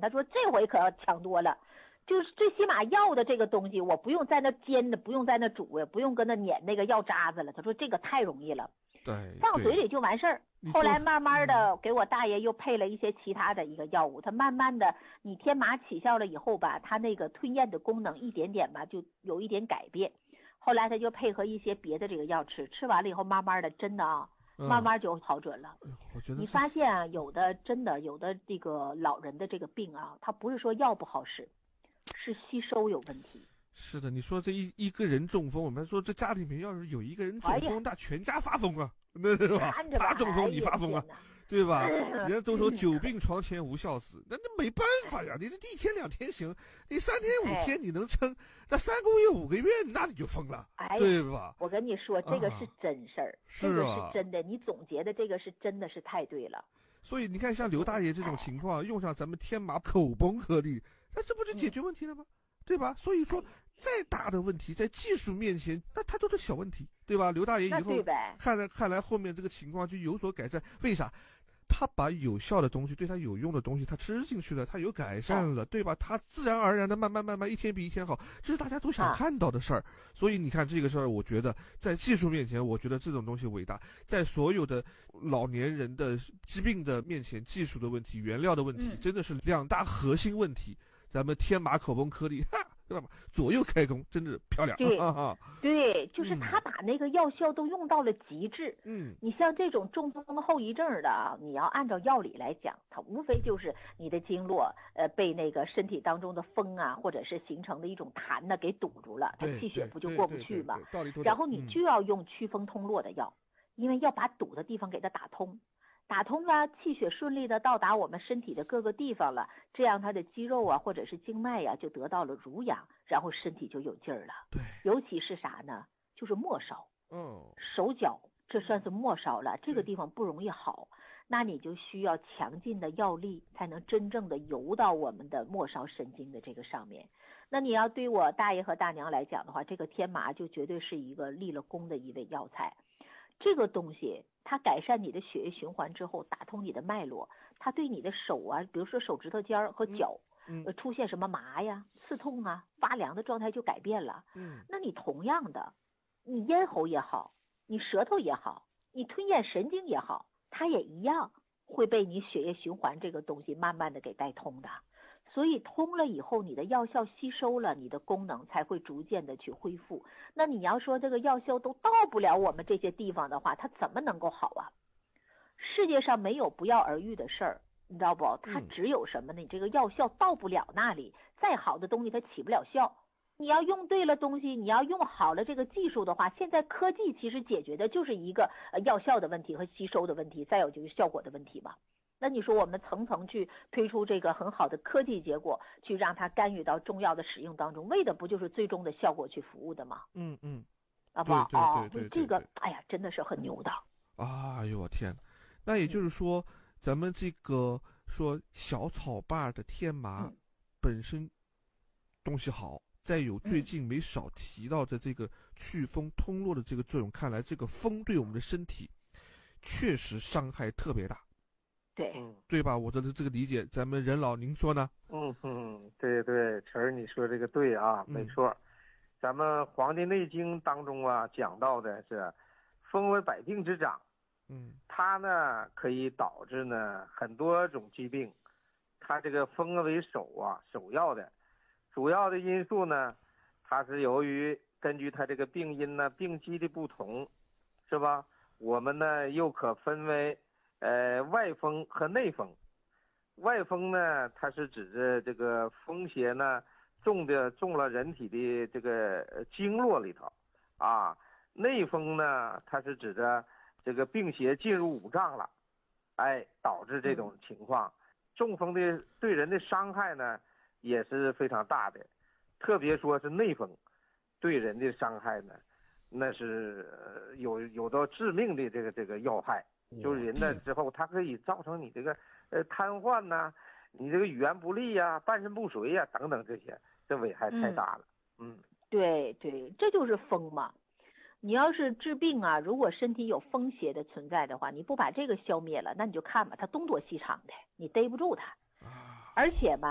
他说这回可要强多了，就是最起码药的这个东西，我不用在那煎的，不用在那煮呀，不用跟那碾那个药渣子了。他说这个太容易了， 对， 放嘴里就完事儿。后来慢慢的给我大爷又配了一些其他的一个药物，他慢慢的你天麻起效了以后吧，他那个吞咽的功能一点点吧就有一点改变。后来他就配合一些别的这个药吃完了以后，慢慢的真的啊，慢慢就好准了。 我觉得你发现啊，有的这个老人的这个病啊，他不是说药不好使，是吸收有问题。 是的，你说这一个人中风，我们说这家里面要是有一个人中风，那全家发疯啊，那是吧？他中风你发疯啊，对吧？人家都说久病床前无孝子，那没办法呀，你这1天2天行，你3天5天你能撑，那3个月5个月，那你就疯了，对吧？ 我跟你说，这个是真事儿，这个是真的，你总结的这个是真的是太对了。 所以你看，像刘大爷这种情况，用上咱们天麻口崩颗粒，那这不就解决问题了吗？对吧？所以说，再大的问题，在技术面前，那它都是小问题，对吧？刘大爷以后看来后面这个情况就有所改善。为啥？他把有效的东西，对他有用的东西，他吃进去了，他有改善了，对吧？他自然而然的慢慢一天比一天好，这是大家都想看到的事儿。所以你看这个事儿，我觉得在技术面前，我觉得这种东西伟大；在所有的老年人的疾病的面前，技术的问题、原料的问题，真的是2大核心问题。咱们天麻口崩颗粒，对吧？左右开弓，真的漂亮。 对，就是他把那个药效都用到了极致。你像这种中风的后遗症的，你要按照药理来讲，它无非就是你的经络被那个身体当中的风啊，或者是形成的一种痰呢给堵住了，它气血不就过不去吗？然后你就要用祛风通络的药，因为要把堵的地方给它打通。打通了，气血顺利的到达我们身体的各个地方了，这样它的肌肉啊或者是经脉呀就得到了濡养，然后身体就有劲儿了。 对， 尤其是啥呢？就是末梢，手脚这算是末梢了，这个地方不容易好，那你就需要强劲的药力才能真正的游到我们的末梢神经的这个上面。那你要对我大爷和大娘来讲的话，这个天麻就绝对是一个立了功的一味药材。这个东西它改善你的血液循环之后，打通你的脉络，它对你的手啊，比如说手指头尖和脚出现什么麻呀、刺痛啊、发凉的状态就改变了。那你同样的，你咽喉也好，你舌头也好，你吞咽神经也好，它也一样会被你血液循环这个东西慢慢的给带通的。所以通了以后，你的药效吸收了，你的功能才会逐渐的去恢复。那你要说这个药效都到不了我们这些地方的话，它怎么能够好啊？世界上没有不药而愈的事儿，你知道不？它只有什么呢？你这个药效到不了那里，再好的东西它起不了效。你要用对了东西，你要用好了这个技术的话，现在科技其实解决的就是一个药效的问题和吸收的问题，再有就是效果的问题嘛。那你说我们层层去推出这个很好的科技结果，去让它干预到中药的使用当中，为的不就是最终的效果去服务的吗？啊不对， 这个哎呀，真的是很牛的。 哎呦我天，那也就是说，咱们这个说小草坝的天麻本身东西好，再有最近没少提到的这个祛风通络的这个作用，看来这个风对我们的身体确实伤害特别大。对吧？我的这个理解，咱们任老您说呢？ 对，晨儿你说这个对啊，没错。咱们《黄帝内经》当中啊讲到的是，风为百病之长。它呢可以导致呢很多种疾病。它这个风为首要的，主要的因素呢，它是由于根据它这个病因呢病机的不同，是吧？我们呢又可分为外风和内风。外风呢，它是指着这个风邪呢中了人体的这个经络里头啊。内风呢，它是指着这个病邪进入五脏了，导致这种情况。中风的对人的伤害呢也是非常大的，特别说是内风对人的伤害呢，那是有到致命的这个要害。就是人呢之后，它可以造成你这个瘫痪呐，你这个语言不利呀、半身不遂呀等等这些，这危害太大了。 对，这就是风嘛。你要是治病啊，如果身体有风邪的存在的话，你不把这个消灭了，那你就看吧，它东躲西藏的，你逮不住它。而且吧